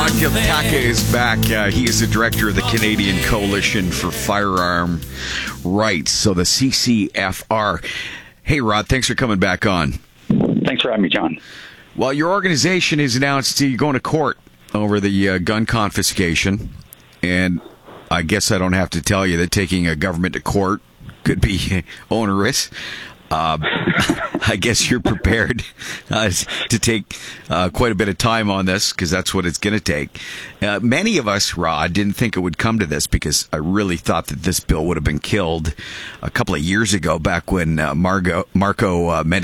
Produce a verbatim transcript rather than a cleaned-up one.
Rod Gilpaka is back. Uh, he is the director of the Canadian Coalition for Firearm Rights, so the C C F R. Hey, Rod, thanks for coming back on. Thanks for having me, John. Well, your organization has announced you're going to court over the uh, gun confiscation, and I guess I don't have to tell you that taking a government to court could be onerous. Uh, I guess you're prepared uh, to take uh, quite a bit of time on this because that's what it's going to take. Uh, many of us, Rod, didn't think it would come to this because I really thought that this bill would have been killed a couple of years ago back when uh, Margo, Marco uh,